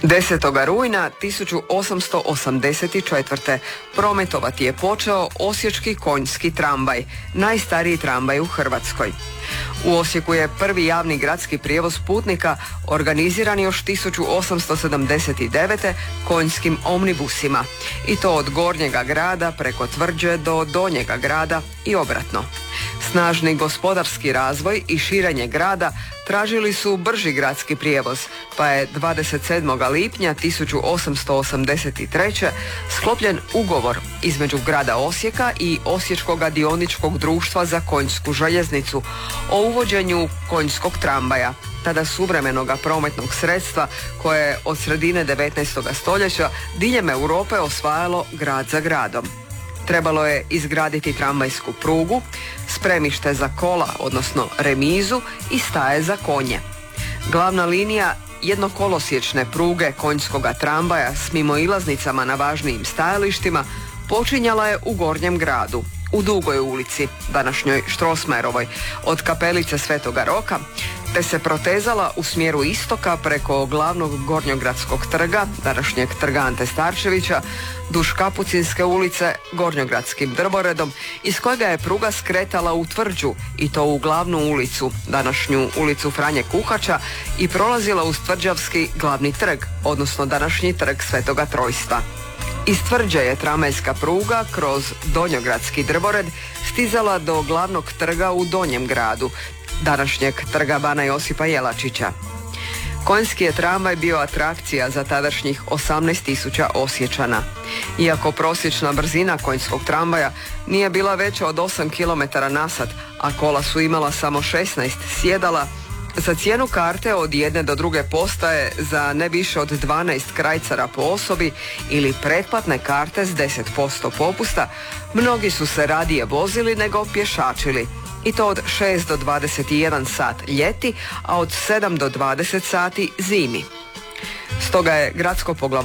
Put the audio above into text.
10. rujna 1884. prometovati je počeo Osječki konjski tramvaj, najstariji tramvaj u Hrvatskoj. U Osijeku je prvi javni gradski prijevoz putnika organiziran još 1879. konjskim omnibusima, i to od Gornjega grada preko Tvrđe do Donjega grada i obratno. Snažni gospodarski razvoj i širenje grada tražili su brži gradski prijevoz, pa je 27. lipnja 1883. sklopljen ugovor između grada Osijeka i Osječkoga dioničkog društva za konjsku željeznicu o uvođenju konjskog tramvaja, tada suvremenoga prometnog sredstva koje je od sredine 19. stoljeća diljem Europe osvajalo grad za gradom. Trebalo je izgraditi tramvajsku prugu, spremište za kola, odnosno remizu, i staje za konje. Glavna linija jednokolosječne pruge konjskoga tramvaja s mimoilaznicama na važnijim stajalištima počinjala je u Gornjem gradu, u Dugoj ulici, današnjoj Štrosmajerovoj, od Kapelice Svetoga Roka, te se protezala u smjeru istoka preko glavnog Gornjogradskog trga, današnjeg Trga Ante Starčevića, duž Kapucinske ulice, Gornjogradskim drvoredom, iz kojega je pruga skretala u Tvrđu, i to u glavnu ulicu, današnju ulicu Franje Kuhača, i prolazila uz Tvrđavski glavni trg, odnosno današnji Trg Svetoga Trojstva. Iz Tvrđe je tramvajska pruga kroz Donjogradski drvored stizala do glavnog trga u Donjem gradu, današnjeg Trga Bana Josipa Jelačića. Konjski je tramvaj bio atrakcija za tadašnjih 18.000 Osječana. Iako prosječna brzina konjskog tramvaja nije bila veća od 8 km na sat, a kola su imala samo 16 sjedala, za cijenu karte od jedne do druge postaje za ne više od 12 krajcara po osobi ili pretplatne karte s 10% popusta, mnogi su se radije vozili nego pješačili, i to od 6 do 21 sat ljeti, a od 7 do 20 sati zimi. Stoga je gradsko poglavarstvo